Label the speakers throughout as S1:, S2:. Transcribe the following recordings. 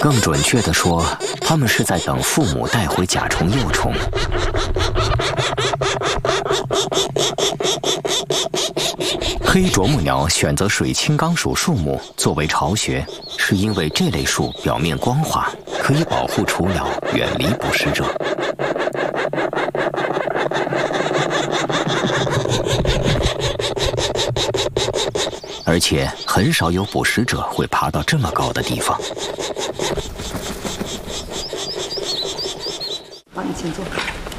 S1: 更准确地说，它们是在等父母带回甲虫幼虫。黑啄木鸟选择水青冈属树木作为巢穴，是因为这类树表面光滑，可以保护雏鸟远离捕食者。而且很少有捕食者会爬到这么高的地方。
S2: 好，你请坐。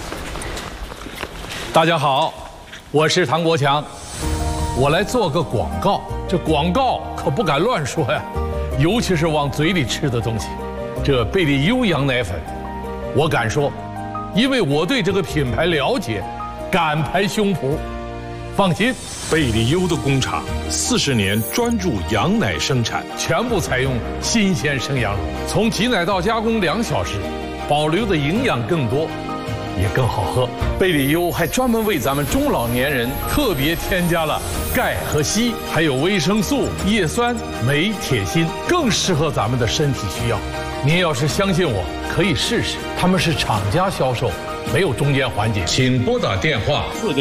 S3: 大家好，我是唐国强，我来做个广告。这广告可不敢乱说呀，尤其是往嘴里吃的东西。这贝利优羊奶粉，我敢说，因为我对这个品牌了解，敢拍胸脯。放心，
S4: 贝利优的工厂40年专注羊奶生产，
S3: 全部采用新鲜生羊乳，从挤奶到加工2小时，保留的营养更多，也更好喝。贝利优还专门为咱们中老年人特别添加了钙和硒，还有维生素、叶酸、镁、铁、锌，更适合咱们的身体需要。您要是相信我，可以试试，他们是厂家销售，没有中间环节。请拨打电话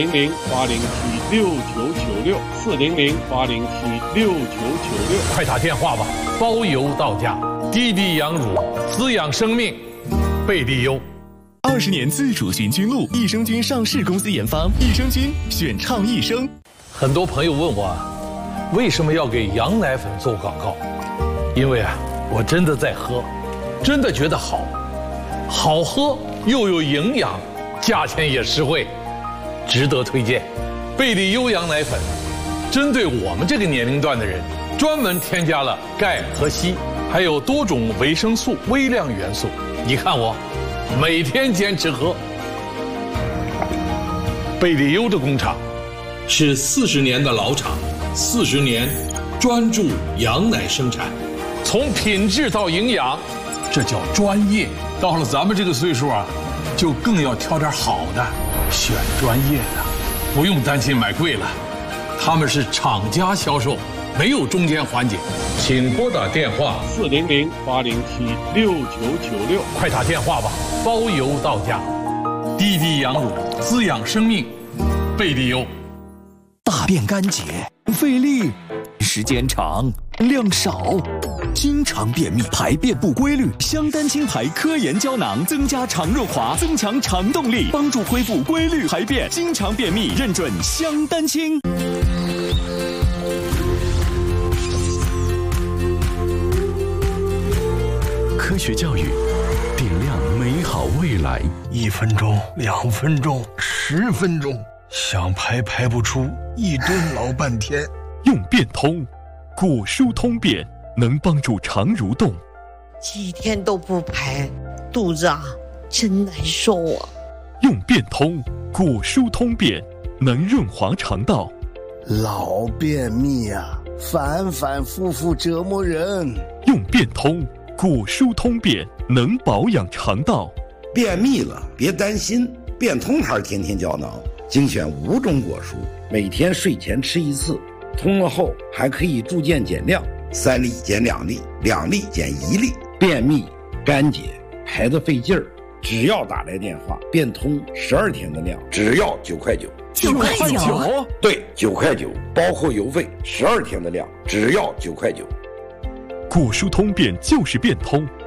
S3: 400-807-6996，400-807-6996，快打电话吧，包邮到家。低低羊乳，滋养生命，贝利优。
S5: 20年自主循菌露，益生菌上市公司研发，益生菌选畅益生。
S3: 很多朋友问我，为什么要给羊奶粉做广告？因为我真的在喝，真的觉得好喝又有营养，价钱也实惠，值得推荐。贝利优羊奶粉针对我们这个年龄段的人，专门添加了钙和硒，还有多种维生素、微量元素。你看我每天坚持喝。贝利优的工厂是40年的老厂，40年专注羊奶生产，从品质到营养，这叫专业。到了咱们这个岁数就更要挑点好的，选专业的，不用担心买贵了。他们是厂家销售，没有中间环节。请拨打电话400-807-6996，快打电话吧，包邮到家。低低羊乳，滋养生命，贝利优。
S5: 大便干结，费力，时间长，量少，经常便秘，排便不规律。香丹清排科研胶囊增加肠润滑，增强肠动力，帮助恢复规律排便。经常便秘认准香丹清。科学教育，点亮美好未来。
S6: 1分钟、2分钟、10分钟，想排不出，一顿老半天。
S5: 用便通，果蔬通便，能帮助肠蠕动。
S7: 几天都不排，肚子真难受啊。
S5: 用便通，果蔬通便，能润滑肠道。
S6: 老便秘反复复折磨人。
S5: 用便通，果蔬通便，能保养肠道。
S8: 便秘了别担心，便通牌天天胶囊精选5种果蔬，每天睡前吃1次，通了后还可以逐渐减量，3粒减2粒，2粒减1粒。便秘干结排得费劲儿，只要打来电话，便通12天的量，只要9块9。
S5: 9块9？
S8: 对，9块9，包括邮费，12天的量，只要9块9。
S5: 果蔬通便就是便通，